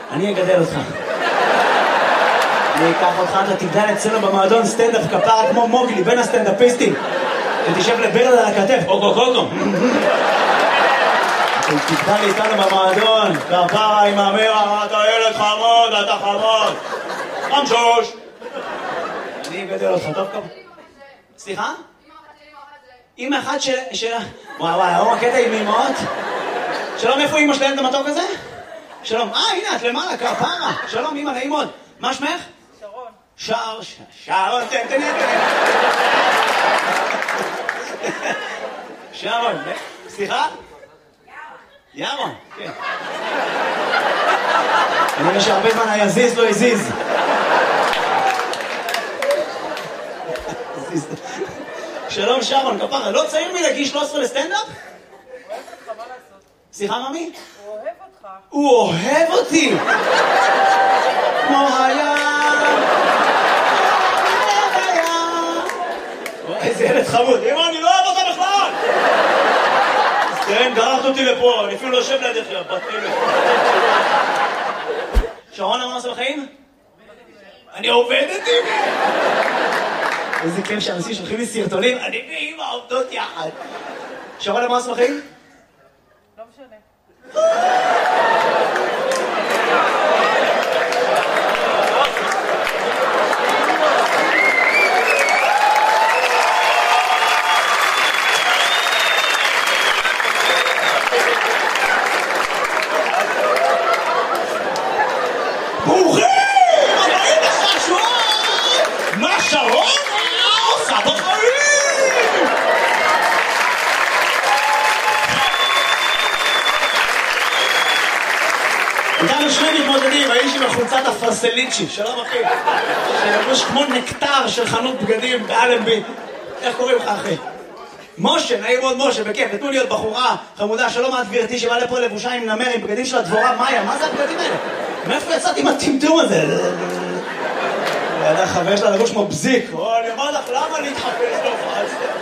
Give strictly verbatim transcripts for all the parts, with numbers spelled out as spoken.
אני אגדל אותך. אני אקח אותך, אתה תגדל אצלנו במועדון סטנדאפ כפרה כמו מוגלי, בין הסטנדאפיסטים. ותשב לברד על הכתף, אוקו קוקו. תגדל איתנו במועדון, כפרה עם המרה, אתה ילד חמוד, אתה חמוד. חמשוש. אני אגדל אותך, טוב כמה. סליחה? אמא אחת של... וואי וואי, הוא הקטע עם אמאות? שלום, איפה אמא שלהם את המתוק הזה? שלום, אה, הנה, את למעלה, כפרה. שלום, אמא, נעים מאוד. מה שמך? שרון. שער, שרון, תן, תן, תן. שרון, סליחה? ירון, כן. אני רואה שהרבה זמן היזיז לא הזיז. שלום שרון, כפרה, לא צעיר מלהגיש שלוש עשרה לסטנדאפ? הוא אוהב אותך, מה לעשות? סליחה, ממי? הוא אוהב אותך. הוא אוהב אותי! כמו הים! איזה ילד חמוד. אמא, אני לא אוהב אותה בכלל! כן, גררת אותי לפה, אני אפילו לא יושב לידך, בת אלף. שרון, מה עושה בחיים? אני עובדת עם אמא! איזה כיף שאנשים שולחים לי סרטונים, אני ואמא עובדות יחד. שרון, מה עושה בחיים? לא משנה. ברוכים! הבאים לחשון! מה שרון עושה בחיים? איתנו שני מתמודדים, האיש עם החולצת הפרסליצ'י, שלום אחי, שלבוש כמו נקטר של חנות בגדים באלנבי. איך קוראים לך אחי? משה, נעים מאוד משה, בכיף, נתנו לי עוד בחורה חמודה, שלום את גברתי שבאה לפה לבושה עם נמר, עם בגדים של הדבורה מאיה, מה זה הבגדים האלה? מאיפה יצאת עם הטמטום הזה? ידע חבר שלה לבוש כמו בזיק, או אני אומר לך, למה להתחפש להופעה?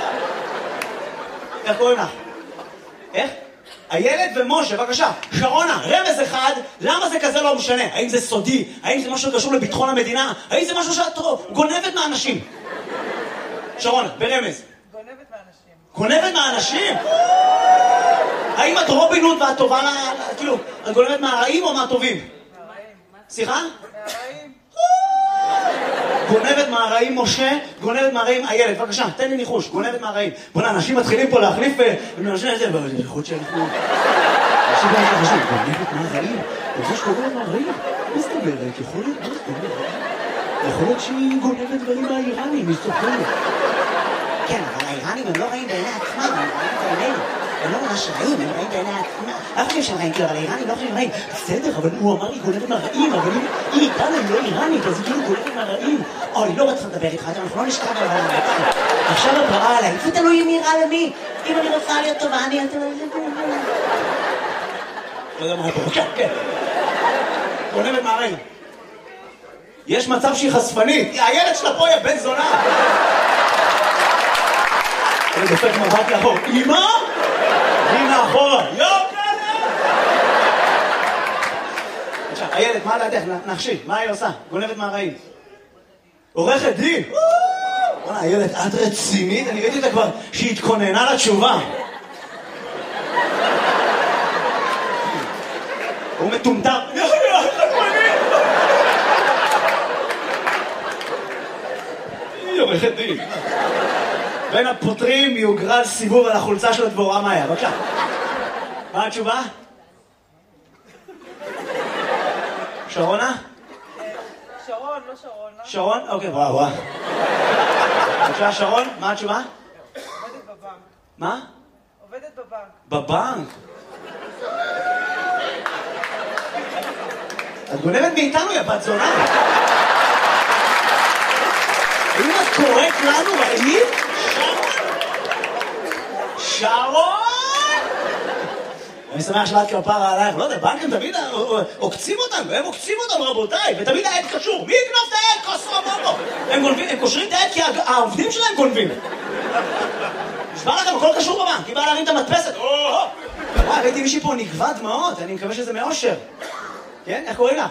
איך קוראים לך? איך? הילד ומשה, בבקשה, שרונה, רמז אחד, למה זה כזה לא משנה? האם זה סודי? האם זה משהו שקשור לביטחון המדינה? האם זה משהו שאת גונבת מהאנשים? שרונה, ברמז. גונבת מהאנשים. גונבת מהאנשים? האם את רובין הוד ואת טובה, כאילו, את גונבת מהרעים או מהטובים? מהרעים. סליחה? מהרעים. גונבת מהרעים משה, גונבת מהרעים הילד, בבקשה, תן לי ניחוש, גונבת מהרעים. בוא'נה, אנשים מתחילים פה להחליף ומאנשים את זה, אבל זה יכול להיות שאנחנו... אנשים לא יכולים חשוב, גונבת מהרעים? זה שגונבת מהרעים? מה זאת אומרת? יכול להיות, מה זאת אומרת? יכול להיות שהיא גונבת דברים מהאיראנים, היא סופרת. כן, אבל האיראנים הם לא רעים בעיני עצמם, הם רעים בעינינו. הם לא ממש רעים, הם רעים בעיני עצמם. אף אחד שהם רעים, כאילו, אבל האיראנים לא חושבים רעים. בסדר, אבל הוא אמר לי גונבת מהרעים, אבל היא איתנו, היא לא איראנית, אז היא כאילו גונבת מהרעים. אוי, לא רצה לדבר איתך, אנחנו לא נשכב על הרעים. עכשיו את רעה עליי, זה תלוי אם היא רעה למי. אם אני רוצה להיות טובה, אני... לא יודע מה פה, כן, כן. גונבת מהרעים. יש מצב שהיא חשפנית, הילד שלה פה היא בן זונה. אני דופק מבט לאחור, אמא? היא מאחורה, יו כלב! עכשיו, הילד, מה לדעתך? נחשי, מה היא עושה? גונבת מהרעים. עורכת דין! וואלה, הילד, את רצינית? אני ראיתי אותה כבר שהיא התכוננה לתשובה. הוא מטומטם. היא עורכת דין. בין הפותרים יוגרל סיבוב על החולצה של הדבורה מאיה. בבקשה. מה התשובה? שרונה? שרון, לא שרון. שרון? אוקיי, וואו וואו. בבקשה, שרון, מה התשובה? עובדת בבנק. מה? עובדת בבנק. בבנק? את גונבת מאיתנו, יא בת זונה. האם את קוראת לנו רעים? שרון? אני שמח שלאת כפרה עלייך, לא יודע, בנקים תמיד עוקצים אותנו, הם עוקצים אותנו רבותיי, ותמיד העד קשור, מי יקנוף את העד? קוסו בובו. הם גונבים, הם קושרים את העד כי העובדים שלהם גונבים. נשמע לכם, הכל קשור בבנק, היא באה להרים את המדפסת, וואי, ראיתי מישהי פה נגבה דמעות, אני מקווה שזה מאושר. כן? איך קוראים לך?